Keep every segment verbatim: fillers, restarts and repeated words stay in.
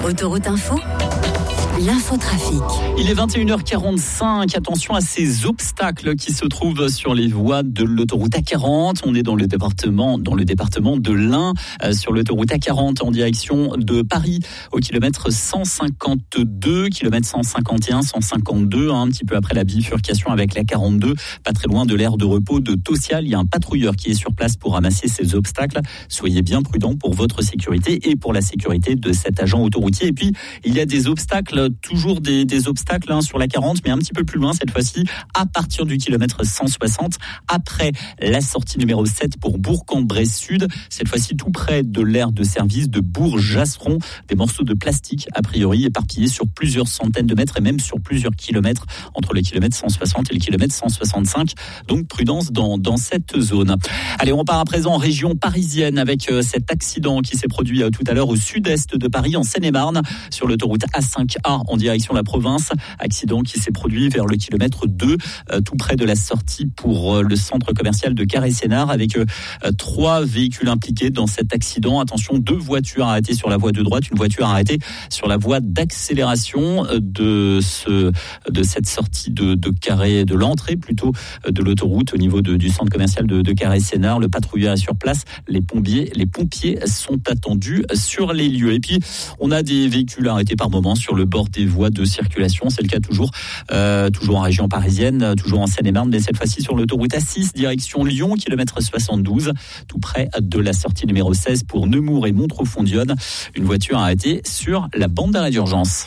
Autoroute Info, l'infotrafic. Il est vingt et une heures quarante-cinq. Attention à ces obstacles qui se trouvent sur les voies de l'autoroute A quarante. On est dans le département, dans le département de l'Ain, euh, sur l'autoroute A quarante en direction de Paris au kilomètre cent cinquante-deux, kilomètre cent cinquante et un, cent cinquante-deux, hein, un petit peu après la bifurcation avec la quarante-deux, pas très loin de l'aire de repos de Tossial. Il y a un patrouilleur qui est sur place pour ramasser ces obstacles. Soyez bien prudents pour votre sécurité et pour la sécurité de cet agent autoroutier. Et puis, il y a des obstacles, toujours des, des obstacles hein, sur la quarante, mais un petit peu plus loin cette fois-ci, à partir du kilomètre cent soixante, après la sortie numéro sept pour Bourg-en-Bresse Sud, cette fois-ci tout près de l'aire de service de Bourg-Jasseron. Des morceaux de plastique, a priori, éparpillés sur plusieurs centaines de mètres et même sur plusieurs kilomètres, entre le kilomètre cent soixante et le kilomètre cent soixante-cinq. Donc prudence dans, dans cette zone. Allez, on part à présent en région parisienne avec euh, cet accident qui s'est produit euh, tout à l'heure au sud-est de Paris, en Seine-et-Marne, sur l'autoroute A cinq A en direction de la province. Accident qui s'est produit vers le kilomètre deux, euh, tout près de la sortie pour euh, le centre commercial de Carré-Sénard, avec euh, trois véhicules impliqués dans cet accident. Attention, deux voitures arrêtées sur la voie de droite, une voiture arrêtée sur la voie d'accélération de ce de cette sortie de, de Carré, de l'entrée plutôt de l'autoroute au niveau de, du centre commercial de, de Carré-Sénard. Le patrouilleur est sur place. Les pompiers, les pompiers sont attendus sur les lieux. Et puis, on a des véhicules arrêtés par moment sur le bord des voies de circulation. C'est le cas toujours, euh, toujours en région parisienne, toujours en Seine-et-Marne, mais cette fois-ci sur l'autoroute A six, direction Lyon, kilomètre soixante-douze, tout près de la sortie numéro seize pour Nemours et Montreux-Fondione. Une voiture arrêtée sur la bande d'arrêt d'urgence.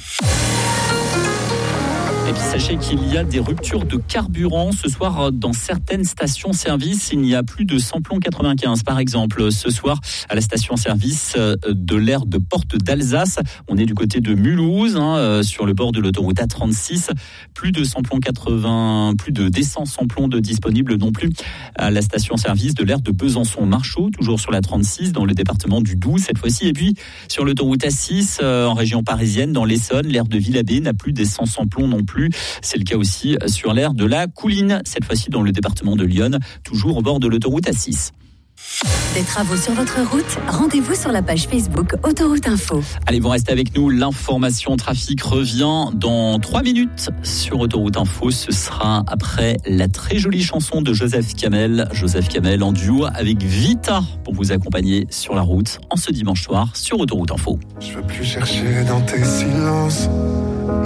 Et puis sachez qu'il y a des ruptures de carburant ce soir dans certaines stations-service. Il n'y a plus de samplon quatre-vingt-quinze par exemple. Ce soir à la station-service de l'aire de Porte d'Alsace, on est du côté de Mulhouse, hein, sur le bord de l'autoroute A trente-six. Plus de samplon quatre-vingts, plus de d'essence samplon de disponible non plus à la station-service de l'aire de Besançon-Marchaux, toujours sur la trente-six dans le département du Doubs cette fois-ci. Et puis sur l'autoroute A six en région parisienne, dans l'Essonne, l'aire de Villabé n'a plus d'essence samplon non plus. C'est le cas aussi sur l'aire de la Couline, cette fois-ci dans le département de l'Yonne, toujours au bord de l'autoroute A six. Des travaux sur votre route, rendez-vous sur la page Facebook Autoroute Info. Allez, vous restez avec nous. L'information trafic revient dans trois minutes sur Autoroute Info. Ce sera après la très jolie chanson de Joseph Kamel. Joseph Kamel en duo avec Vita pour vous accompagner sur la route en ce dimanche soir sur Autoroute Info. Je veux plus chercher dans tes silences